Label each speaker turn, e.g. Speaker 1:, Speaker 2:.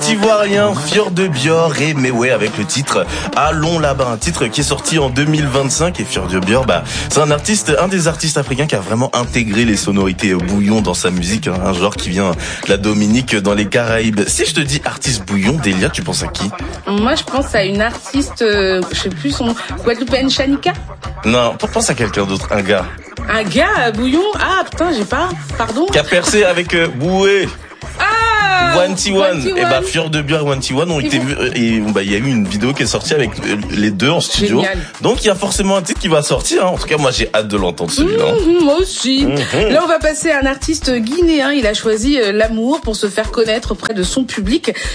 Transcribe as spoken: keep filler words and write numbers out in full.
Speaker 1: Petit Ivoirien, Fjord de Bior et Mewé avec le titre Allons là-bas, un titre qui est sorti en deux mille vingt-cinq. Et Fjord de Bior, bah, c'est un artiste, un des artistes africains qui a vraiment intégré les sonorités bouillon dans sa musique, hein, un genre qui vient de la Dominique dans les Caraïbes. Si je te dis artiste bouillon, Delia, tu penses à qui?
Speaker 2: Moi, je pense à une artiste, euh, je sais plus son, Guadeloupéenne Chanika.
Speaker 1: Non, pense à quelqu'un d'autre, un gars.
Speaker 2: Un gars, euh, bouillon. Ah putain, j'ai pas. Pardon.
Speaker 1: Qui a percé avec euh, Boué.
Speaker 2: Ah,
Speaker 1: One T One. Et bah, Fjord de Bior et One T One ont été vus, et bah, il y a eu une vidéo qui est sortie avec les deux en studio.
Speaker 2: Génial.
Speaker 1: Donc, il y a forcément un titre qui va sortir, hein. En tout cas, moi, j'ai hâte de l'entendre, celui-là.
Speaker 2: Mmh, moi aussi.
Speaker 1: Mmh.
Speaker 2: Là, on va passer à un artiste guinéen. Il a choisi l'amour pour se faire connaître auprès de son public.